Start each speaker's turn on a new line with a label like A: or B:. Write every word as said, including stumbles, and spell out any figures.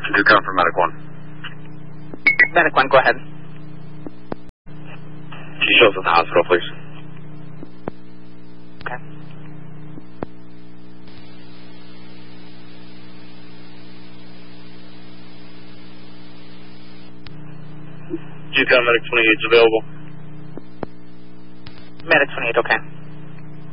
A: Do come for Medic one.
B: Medic one, go ahead.
A: Can you show us at the hospital, please?
B: Okay.
A: Do come Medic twenty-eight is available.
B: Medic twenty-eight, okay.